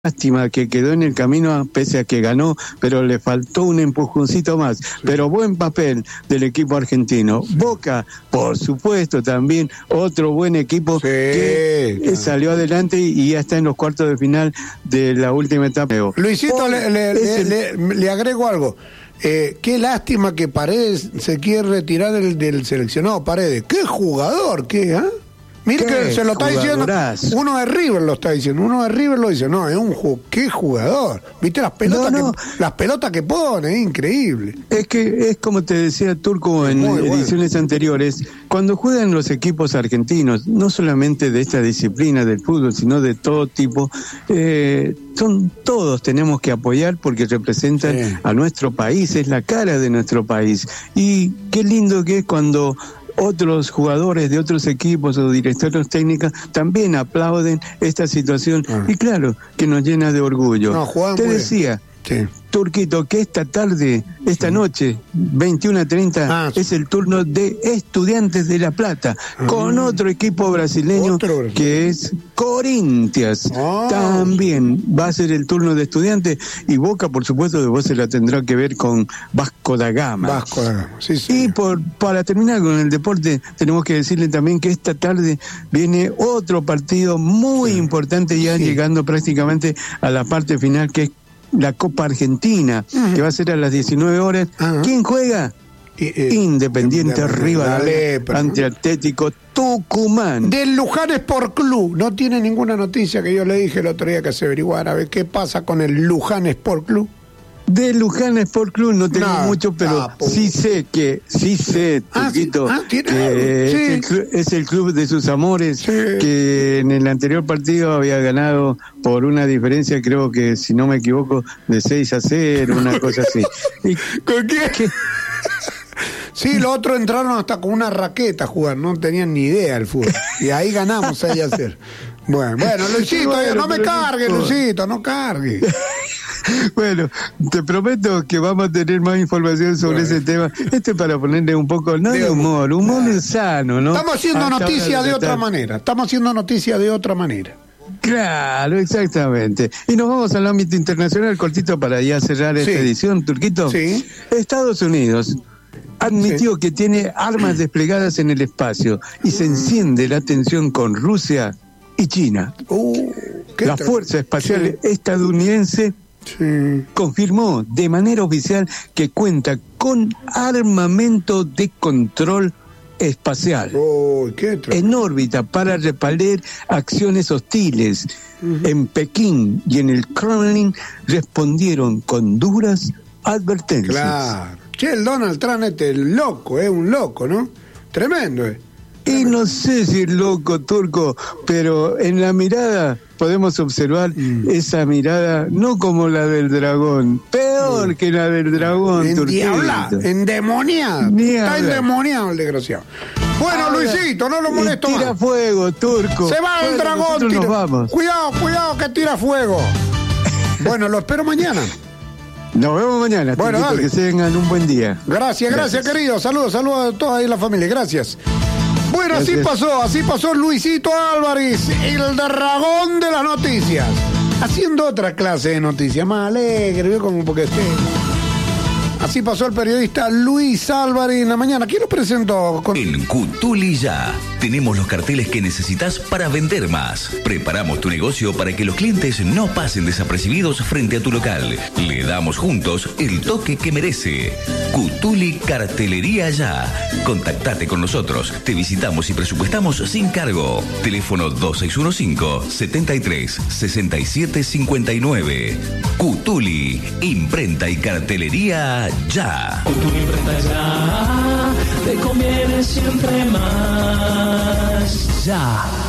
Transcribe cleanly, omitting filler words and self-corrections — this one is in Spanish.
Lástima que quedó en el camino pese a que ganó, pero le faltó un empujoncito más. Pero buen papel del equipo argentino. Boca, por supuesto, también otro buen equipo que salió adelante y ya está en los cuartos de final de la última etapa. Luisito, le agrego algo. Qué lástima que Paredes se quiere retirar del seleccionado. Paredes, qué jugador, Mire que se lo está diciendo, uno de River lo está diciendo, uno de River lo dice, no, es qué jugador, viste las pelotas que pone, es increíble. Es que es como te decía Turco en ediciones anteriores, cuando juegan los equipos argentinos, no solamente de esta disciplina del fútbol, sino de todo tipo, todos tenemos que apoyar porque representan a nuestro país, es la cara de nuestro país. Y qué lindo que es cuando otros jugadores de otros equipos o directores técnicos también aplauden esta situación y claro que nos llena de orgullo. Te decía, Turquito, que esta noche, 21:30, es el turno de Estudiantes de La Plata, con otro equipo brasileño que es Corinthians. También va a ser el turno de Estudiantes y Boca, por supuesto, de vos se la tendrá que ver con Vasco da Gama. Y para terminar con el deporte, tenemos que decirle también que esta tarde viene otro partido muy importante, ya llegando prácticamente a la parte final, que es la Copa Argentina, que va a ser a las 19 horas. ¿Quién juega? Independiente Rivadavia ante Atlético Tucumán. Del Luján Sport Club. No tiene ninguna noticia, que yo le dije el otro día que se averiguara a ver qué pasa con el Luján Sport Club. De Luján Sport Club no tengo mucho, pero sí sé, Turquito, es el club de sus amores, que en el anterior partido había ganado por una diferencia, creo que, si no me equivoco, de 6-0, una cosa así. ¿Con qué? Sí, los otros entraron hasta con una raqueta a jugar, no tenían ni idea del fútbol. Y ahí ganamos 6-0. Bueno, Luisito, no me cargue, Luisito, no cargue. Bueno, te prometo que vamos a tener más información sobre ese tema. Esto es para ponerle un poco, de humor sano, ¿no? Estamos haciendo noticia de otra manera. Claro, exactamente. Y nos vamos al ámbito internacional, cortito, para ya cerrar esta edición, Turquito. Sí. Estados Unidos admitió que tiene armas desplegadas en el espacio y se enciende la tensión con Rusia y China. La Fuerza Espacial Estadounidense confirmó de manera oficial que cuenta con armamento de control espacial en órbita para repeler acciones hostiles. En Pekín y en el Kremlin respondieron con duras advertencias. Claro. El Donald Trump es un loco, ¿no? Tremendo, Y no sé si es loco, Turco, pero en la mirada podemos observar esa mirada, no como la del dragón, peor que la del dragón, endemoniado. Está endemoniado el desgraciado. Bueno, Luisito, no lo molesto más. Tira fuego, Turco. Se va el dragón. Nos vamos. Cuidado que tira fuego. Bueno, lo espero mañana. Nos vemos mañana. Bueno, dale. Que tengan un buen día. Gracias, querido. Saludos a toda ahí la familia. Gracias. Bueno, así pasó Luisito Álvarez, el dragón de las noticias, haciendo otra clase de noticias, más alegre, como porque así pasó el periodista Luis Álvarez en la mañana. ¿Quién lo presentó? En Cutuli Ya tenemos los carteles que necesitas para vender más. Preparamos tu negocio para que los clientes no pasen desapercibidos frente a tu local. Le damos juntos el toque que merece. Cutuli Cartelería Ya. Contactate con nosotros. Te visitamos y presupuestamos sin cargo. Teléfono 2615-73-6759. Cutuli, imprenta y cartelería Ya. Cutuli Imprenta Ya. Te conviene siempre más. Ya.